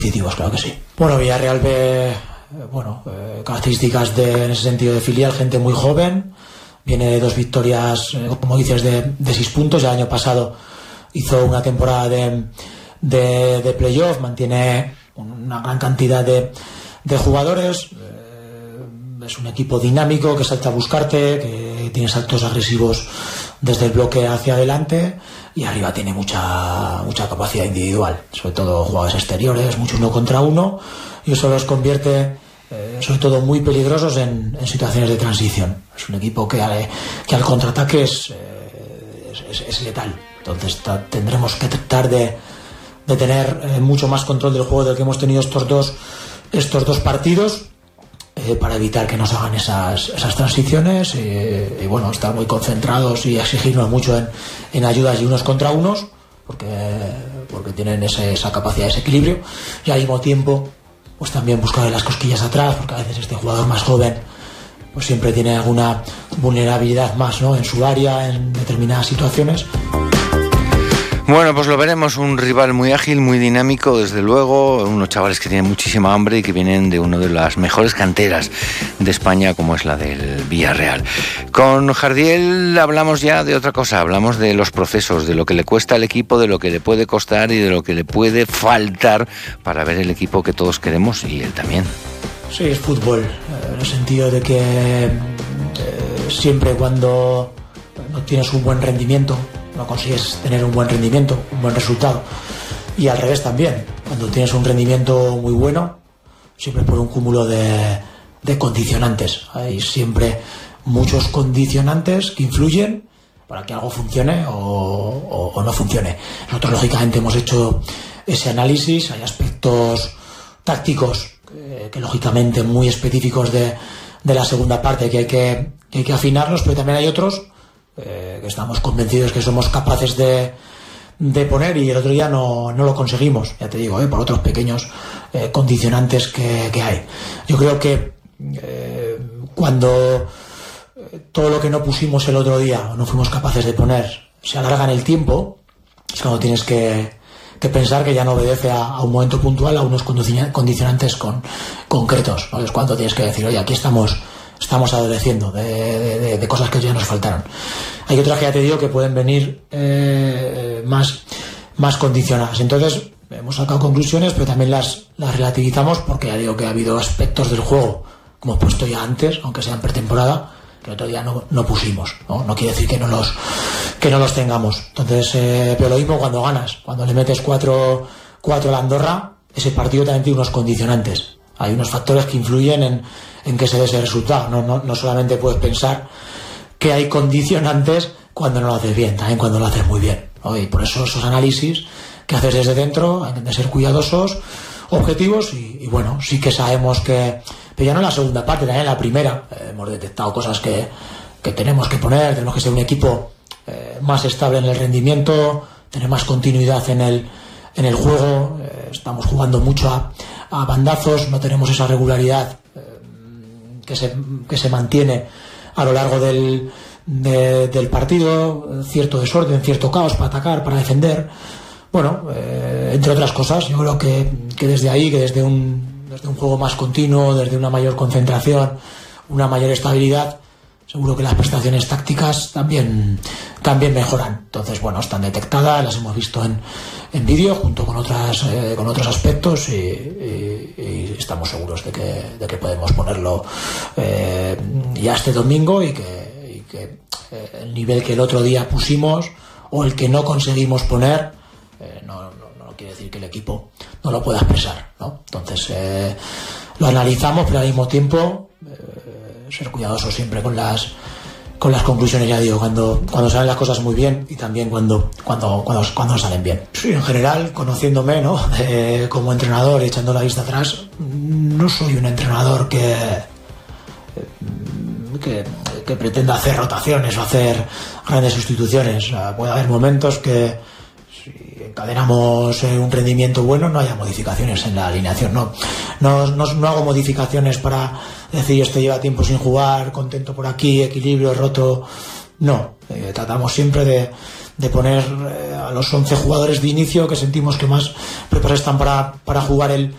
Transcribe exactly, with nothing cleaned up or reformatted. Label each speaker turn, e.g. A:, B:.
A: competitivos, claro que sí. Bueno, Villarreal ve, bueno, eh, características de, en ese sentido de filial, gente muy joven, viene de dos victorias, eh, como dices, de, de seis puntos. El año pasado hizo una temporada de, de, de playoff, mantiene una gran cantidad de, de jugadores, eh, es un equipo dinámico que salta a buscarte, que tiene saltos agresivos desde el bloque hacia adelante, y arriba tiene mucha mucha capacidad individual, sobre todo jugadores exteriores, mucho uno contra uno, y eso los convierte eh, sobre todo muy peligrosos en, en situaciones de transición. Es un equipo que, al, que al contraataque es, eh, es, es, es letal. Entonces ta, tendremos que tratar de, de tener eh, mucho más control del juego del que hemos tenido estos dos estos dos partidos, eh, para evitar que nos hagan esas, esas transiciones, eh, y bueno, estar muy concentrados y exigirnos mucho en, en ayudas y unos contra unos, porque, porque tienen ese, esa capacidad, ese equilibrio, y al mismo tiempo pues también buscar las cosquillas atrás, porque a veces este jugador más joven pues siempre tiene alguna vulnerabilidad más, ¿no?, en su área, en determinadas situaciones.
B: Bueno, pues lo veremos, un rival muy ágil, muy dinámico, desde luego, unos chavales que tienen muchísima hambre y que vienen de una de las mejores canteras de España, como es la del Villarreal. Con Jardiel hablamos ya de otra cosa, hablamos de los procesos, de lo que le cuesta al equipo, de lo que le puede costar y de lo que le puede faltar para ver el equipo que todos queremos, y él también.
A: Sí, es fútbol, en el sentido de que eh, siempre cuando no tienes un buen rendimiento, no consigues tener un buen rendimiento, un buen resultado, y al revés también, cuando tienes un rendimiento muy bueno, siempre por un cúmulo de, de condicionantes. Hay siempre muchos condicionantes que influyen para que algo funcione o, o, o no funcione. Nosotros lógicamente hemos hecho ese análisis. Hay aspectos tácticos que, que lógicamente muy específicos de, de la segunda parte que hay que, que hay que afinarlos, pero también hay otros Eh, que estamos convencidos que somos capaces de, de poner, y el otro día no, no lo conseguimos, ya te digo, eh, por otros pequeños eh, condicionantes que, que hay. Yo creo que eh, cuando todo lo que no pusimos el otro día o no fuimos capaces de poner se alarga en el tiempo, es cuando tienes que, que pensar que ya no obedece a, a un momento puntual, a unos condicionantes con, concretos, ¿no? Es cuando tienes que decir, oye, aquí estamos estamos adoleciendo de, de, de cosas que ya nos faltaron. Hay otras que ya te digo que pueden venir eh, más, más condicionadas. Entonces hemos sacado conclusiones, pero también las, las relativizamos, porque ya digo que ha habido aspectos del juego, como he puesto ya antes, aunque sea en pretemporada, que el otro día no, no pusimos, ¿no? No quiere decir que no los, que no los tengamos. Entonces, eh, pero lo mismo cuando ganas, cuando le metes cuatro, cuatro a la Andorra, ese partido también tiene unos condicionantes. Hay unos factores que influyen en, en que se dé ese resultado. No, no, no solamente puedes pensar que hay condicionantes cuando no lo haces bien, también cuando lo haces muy bien, ¿no? Y por eso esos análisis que haces desde dentro hay que ser cuidadosos, objetivos, y, y bueno, sí que sabemos que, pero ya no en la segunda parte, también en la primera, eh, hemos detectado cosas que, que tenemos que poner, tenemos que ser un equipo eh, más estable en el rendimiento, tener más continuidad en el, en el juego, eh, estamos jugando mucho a a bandazos, no tenemos esa regularidad eh, que, se, que se mantiene a lo largo del, de, del partido, cierto desorden, cierto caos para atacar, para defender, bueno, eh, entre otras cosas. Yo creo que, que desde ahí, que desde un, desde un juego más continuo, desde una mayor concentración, una mayor estabilidad, seguro que las prestaciones tácticas también, también mejoran. Entonces, bueno, están detectadas, las hemos visto en, en vídeo junto con otras eh, con otros aspectos, y, y, y estamos seguros de que, de que podemos ponerlo eh, ya este domingo, y que, y que eh, el nivel que el otro día pusimos o el que no conseguimos poner eh, no, no, no quiere decir que el equipo no lo pueda expresar, ¿no? Entonces eh, lo analizamos, pero al mismo tiempo eh, ser cuidadosos siempre con las con las conclusiones, ya digo, cuando, cuando salen las cosas muy bien, y también cuando, cuando, cuando, cuando salen bien. Sí, en general, conociéndome, ¿no? Eh, como entrenador, echando la vista atrás, no soy un entrenador que, que, que pretenda hacer rotaciones o hacer grandes sustituciones. O sea, puede haber momentos que, si encadenamos un rendimiento bueno, no haya modificaciones en la alineación. No, no, no, no hago modificaciones para decir, este lleva tiempo sin jugar, contento por aquí, equilibrio, roto. No, eh, tratamos siempre de, de poner eh, a los once jugadores de inicio que sentimos que más preparados están para, para jugar el,